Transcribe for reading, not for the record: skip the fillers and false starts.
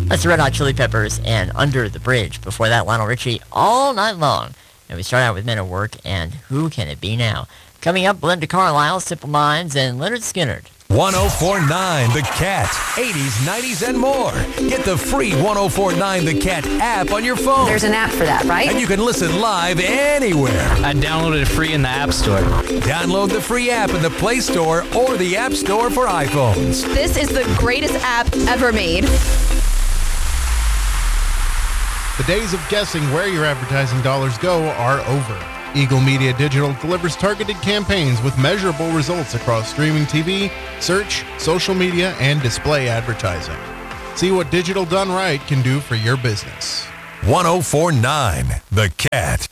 That's the Red Hot Chili Peppers and Under the Bridge. Before that, Lionel Richie, All Night Long. And we start out with Men at Work and Who Can It Be Now? Coming up, Belinda Carlisle, Simple Minds, and Leonard Skinner. 104.9 The Cat, 80s, 90s, and more. Get the free 104.9 The Cat app on your phone. There's an app for that, right? And you can listen live anywhere. I downloaded it free in the App Store. Download the free app in the Play Store or the App Store for iPhones. This is the greatest app ever made. The days of guessing where your advertising dollars go are over. Eagle Media Digital delivers targeted campaigns with measurable results across streaming TV, search, social media, and display advertising. See what digital done right can do for your business. 104.9 The Cat.